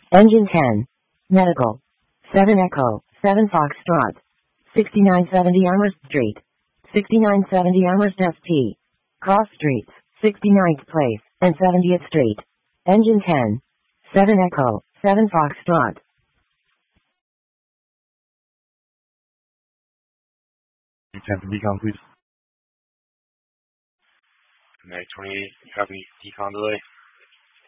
Engine 10. Medical. 7 Echo, 7 Foxtrot. 6970 Amherst Street. 6970 Amherst ST. Cross Streets, 69th Place, and 70th Street. Engine 10. 7 Echo, 7 Foxtrot. Attempt decon, please. Mag 28, copy decon delay.